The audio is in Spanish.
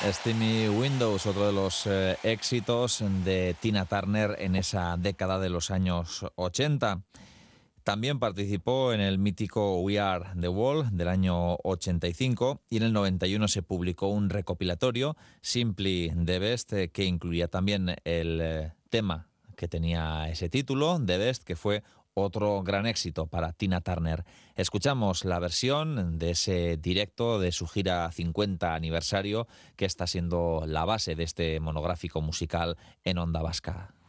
Steamy Windows, otro de los éxitos de Tina Turner en esa década de los años 80. También participó en el mítico We Are the Wall del año 85 y en el 91 se publicó un recopilatorio, Simply the Best, que incluía también el tema que tenía ese título, The Best, que fue otro gran éxito para Tina Turner. Escuchamos la versión de ese directo de su gira 50 aniversario, que está siendo la base de este monográfico musical en Onda Vasca.